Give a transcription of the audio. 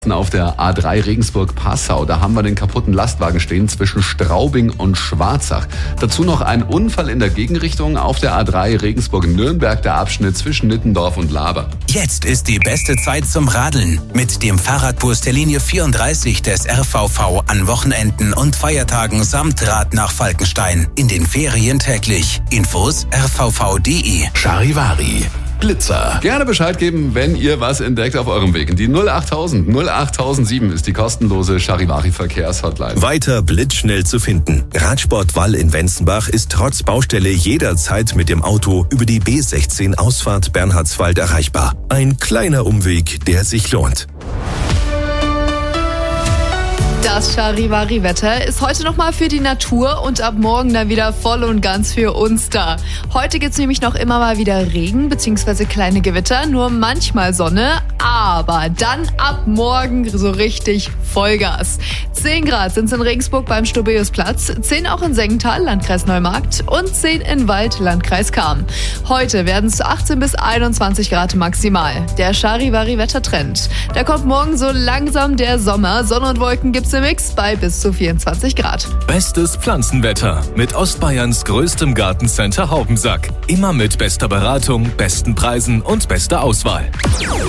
Auf der A3 Regensburg-Passau, da haben wir den kaputten Lastwagen stehen zwischen Straubing und Schwarzach. Dazu noch ein Unfall in der Gegenrichtung auf der A3 Regensburg-Nürnberg, der Abschnitt zwischen Nittendorf und Laber. Jetzt ist die beste Zeit zum Radeln mit dem Fahrradbus der Linie 34 des RVV an Wochenenden und Feiertagen samt Rad nach Falkenstein. In den Ferien täglich. Infos rvv.de. Charivari. Blitzer. Gerne Bescheid geben, wenn ihr was entdeckt auf eurem Weg. Die 08000 08007 ist die kostenlose Charivari-Verkehrshotline. Weiter blitzschnell zu finden. Radsport Wall in Wenzenbach ist trotz Baustelle jederzeit mit dem Auto über die B16 Ausfahrt Bernhardswald erreichbar. Ein kleiner Umweg, der sich lohnt. Das Charivari-Wetter ist heute nochmal für die Natur und ab morgen dann wieder voll und ganz für uns da. Heute gibt's nämlich noch immer mal wieder Regen bzw. kleine Gewitter, nur manchmal Sonne, aber dann ab morgen so richtig Vollgas. 10 Grad sind's in Regensburg beim Stobeus-Platz, 10 auch in Sengenthal, Landkreis Neumarkt und 10 in Wald, Landkreis Cham. Heute werden es 18 bis 21 Grad maximal. Der Charivari-Wettertrend. Da kommt morgen so langsam der Sommer. Sonne und Wolken gibt's im Mix bei bis zu 24 Grad. Bestes Pflanzenwetter mit Ostbayerns größtem Gartencenter Haubensack. Immer mit bester Beratung, besten Preisen und bester Auswahl.